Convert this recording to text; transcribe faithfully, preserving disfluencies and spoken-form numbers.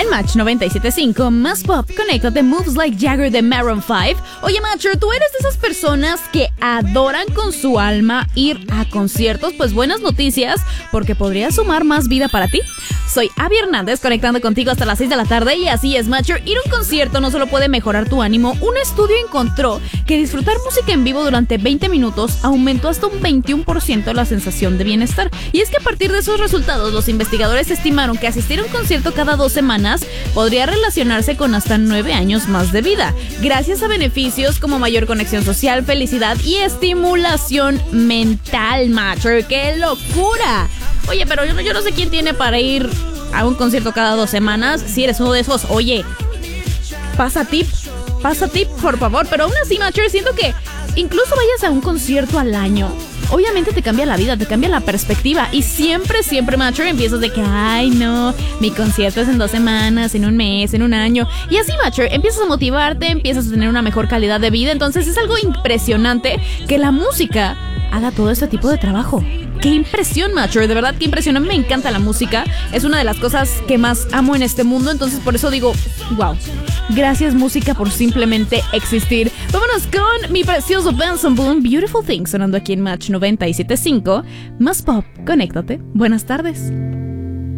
En Match noventa y siete punto cinco, más pop, conéctate, Moves Like Jagger de Maroon cinco. Oye, Matcher, ¿tú eres de esas personas que adoran con su alma ir a conciertos? Pues buenas noticias, porque podría sumar más vida para ti. Soy Abby Hernández, conectando contigo hasta las seis de la tarde, y así es, Matcher, ir a un concierto no solo puede mejorar tu ánimo. Un estudio encontró que disfrutar música en vivo durante veinte minutos aumentó hasta un veintiuno por ciento la sensación de bienestar. Y es que a partir de esos resultados, los investigadores estimaron que asistir a un concierto cada dos semanas podría relacionarse con hasta nueve años más de vida, gracias a beneficios como mayor conexión social, felicidad y estimulación mental, Matcher. ¡Qué locura! Oye, pero yo no, yo no sé quién tiene para ir a un concierto cada dos semanas. Si eres uno de esos, oye, pasa tip, pasa tip, por favor. Pero aún así, Matcher, siento que incluso vayas a un concierto al año, obviamente te cambia la vida, te cambia la perspectiva. Y siempre, siempre, Matcher, empiezas de que, ay, no, mi concierto es en dos semanas, en un mes, en un año. Y así, Matcher, empiezas a motivarte, empiezas a tener una mejor calidad de vida. Entonces es algo impresionante que la música haga todo este tipo de trabajo. ¡Qué impresión, Matcher! De verdad, qué impresión. A mí me encanta la música. Es una de las cosas que más amo en este mundo. Entonces, por eso digo, wow. Gracias, música, por simplemente existir. Vámonos con mi precioso Benson Boone, Beautiful Things, sonando aquí en Match noventa y siete punto cinco. Más pop, conéctate. Buenas tardes.